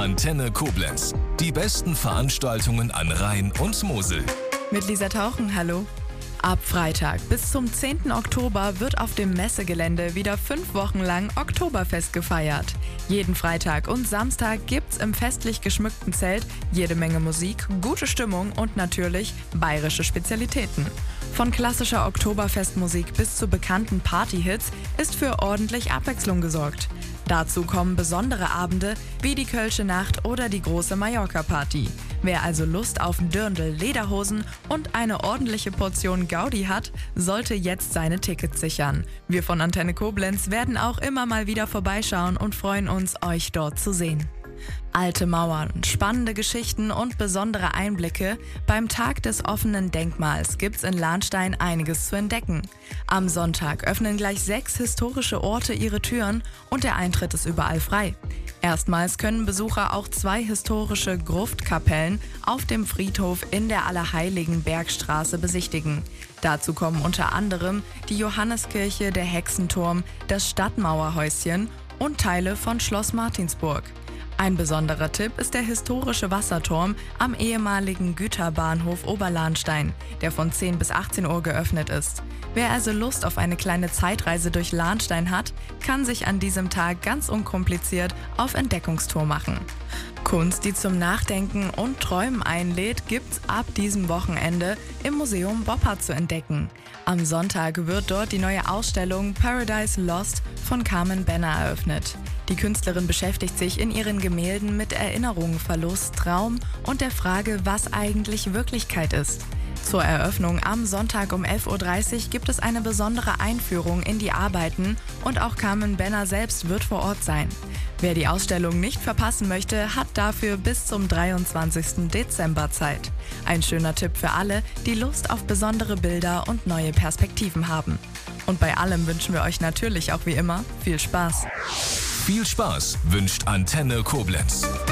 Antenne Koblenz. Die besten Veranstaltungen an Rhein und Mosel. Mit Lisa Tauchen, hallo. Ab Freitag bis zum 10. Oktober wird auf dem Messegelände wieder 5 Wochen lang Oktoberfest gefeiert. Jeden Freitag und Samstag gibt's im festlich geschmückten Zelt jede Menge Musik, gute Stimmung und natürlich bayerische Spezialitäten. Von klassischer Oktoberfestmusik bis zu bekannten Partyhits ist für ordentlich Abwechslung gesorgt. Dazu kommen besondere Abende wie die Kölsche Nacht oder die große Mallorca-Party. Wer also Lust auf Dirndl, Lederhosen und eine ordentliche Portion Gaudi hat, sollte jetzt seine Tickets sichern. Wir von Antenne Koblenz werden auch immer mal wieder vorbeischauen und freuen uns, euch dort zu sehen. Alte Mauern, spannende Geschichten und besondere Einblicke. Beim Tag des offenen Denkmals gibt's in Lahnstein einiges zu entdecken. Am Sonntag öffnen gleich 6 historische Orte ihre Türen und der Eintritt ist überall frei. Erstmals können Besucher auch 2 historische Gruftkapellen auf dem Friedhof in der Allerheiligen Bergstraße besichtigen. Dazu kommen unter anderem die Johanneskirche, der Hexenturm, das Stadtmauerhäuschen und Teile von Schloss Martinsburg. Ein besonderer Tipp ist der historische Wasserturm am ehemaligen Güterbahnhof Oberlahnstein, der von 10 bis 18 Uhr geöffnet ist. Wer also Lust auf eine kleine Zeitreise durch Lahnstein hat, kann sich an diesem Tag ganz unkompliziert auf Entdeckungstour machen. Kunst, die zum Nachdenken und Träumen einlädt, gibt's ab diesem Wochenende im Museum Boppa zu entdecken. Am Sonntag wird dort die neue Ausstellung Paradise Lost von Carmen Benner eröffnet. Die Künstlerin beschäftigt sich in ihren Gemälden mit Erinnerung, Verlust, Traum und der Frage, was eigentlich Wirklichkeit ist. Zur Eröffnung am Sonntag um 11.30 Uhr gibt es eine besondere Einführung in die Arbeiten und auch Carmen Benner selbst wird vor Ort sein. Wer die Ausstellung nicht verpassen möchte, hat dafür bis zum 23. Dezember Zeit. Ein schöner Tipp für alle, die Lust auf besondere Bilder und neue Perspektiven haben. Und bei allem wünschen wir euch natürlich auch wie immer viel Spaß. Viel Spaß wünscht Antenne Koblenz.